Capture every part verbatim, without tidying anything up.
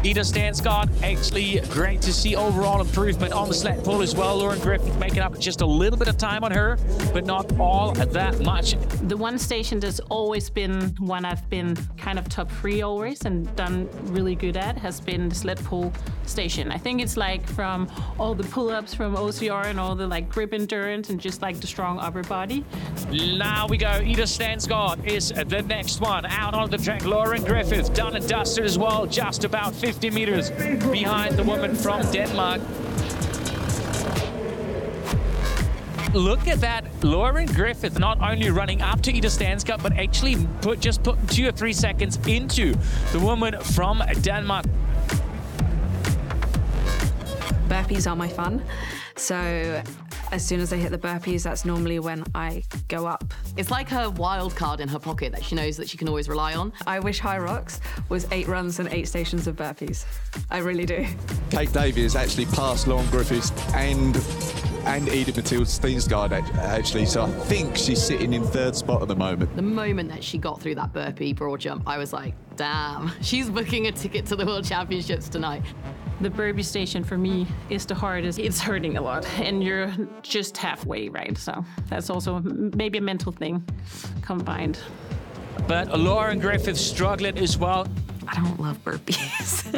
Ida Stansgård, actually great to see overall improvement on the sled pull as well. Lauren Griffith making up just a little bit of time on her, but not all that much. The one station that's always been one I've been kind of top three always and done really good at has been the sled pull station. I think it's like from all the pull-ups from O C R and all the like grip endurance and just like the strong upper body. Now we go. Ida Stansgård is the next one out on the track. Lauren Griffith done and dusted as well, just about fifty meters behind the woman from Denmark. Look at that, Lauren Griffith not only running up to Ida Stansgård, but actually put just put two or three seconds into the woman from Denmark. Burpees are my fun, so as soon as I hit the burpees, that's normally when I go up. It's like her wild card in her pocket that she knows that she can always rely on. I wish High Rocks was eight runs and eight stations of burpees. I really do. Kate Davey has actually passed Lauren Griffiths and and Ida Mathilde Stansgård actually, so I think she's sitting in third spot at the moment. The moment that she got through that burpee broad jump, I was like, damn, she's booking a ticket to the World Championships tonight. The burpee station for me is the hardest. It's hurting a lot and you're just halfway, right? So that's also maybe a mental thing combined. But Lauren Griffith struggling as well. I don't love burpees.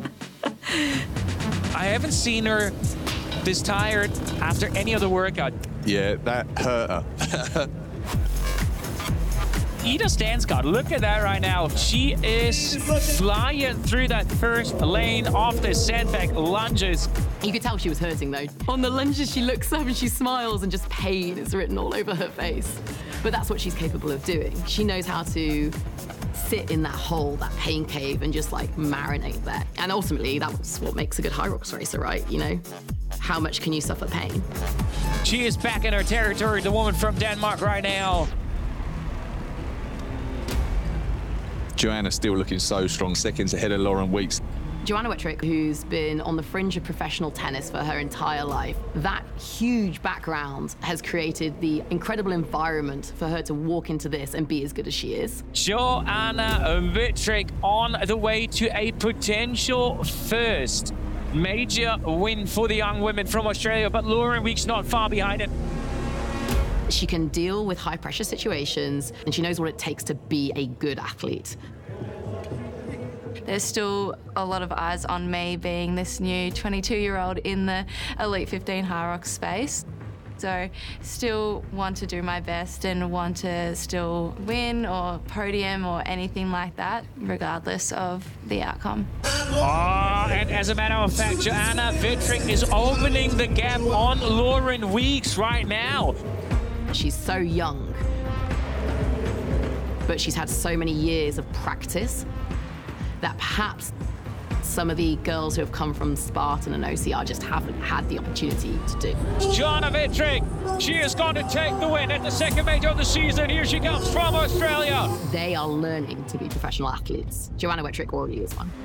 I haven't seen her this tired after any other workout. Yeah, that hurt her. Ida Stansgård, look at that right now. She is flying through that first lane off the sandbag lunges. You could tell she was hurting though. On the lunges, she looks up and she smiles and just pain is written all over her face. But that's what she's capable of doing. She knows how to sit in that hole, that pain cave, and just like marinate there. And ultimately, that's what makes a good High Rocks racer, right? You know, how much can you suffer pain? She is back in her territory, the woman from Denmark right now. Joanna still looking so strong, seconds ahead of Lauren Weeks. Joanna Wettrick, who's been on the fringe of professional tennis for her entire life, that huge background has created the incredible environment for her to walk into this and be as good as she is. Joanna Wettrick on the way to a potential first major win for the young women from Australia, but Lauren Weeks not far behind it. She can deal with high pressure situations and she knows what it takes to be a good athlete. There's still a lot of eyes on me being this new twenty-two-year-old in the Elite fifteen High Rocks space. So still want to do my best and want to still win or podium or anything like that, regardless of the outcome. Oh, and as a matter of fact, Joanna Wettrick is opening the gap on Lauren Weeks right now. She's so young, but she's had so many years of practice that perhaps some of the girls who have come from Spartan and O C R just haven't had the opportunity to do. Joanna Wettrick, she is going to take the win at the second major of the season. Here she comes from Australia. They are learning to be professional athletes. Joanna Wettrick already is one.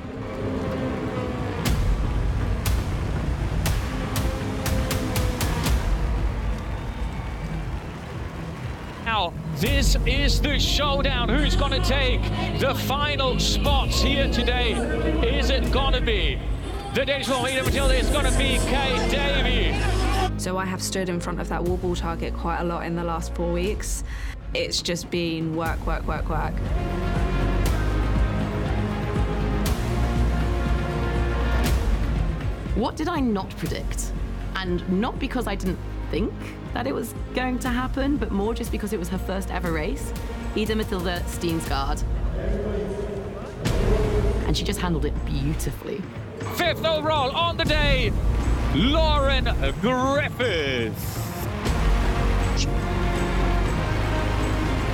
Now, this is the showdown. Who's going to take the final spots here today? Is it going to be the Danish woman, Ida Mathilde? It's going to be Kate Davey. So I have stood in front of that wall ball target quite a lot in the last four weeks. It's just been work, work, work, work. What did I not predict? And not because I didn't think that it was going to happen, but more just because it was her first ever race. Ida Mathilde Stansgård. And she just handled it beautifully. Fifth overall on the day, Lauren Griffith.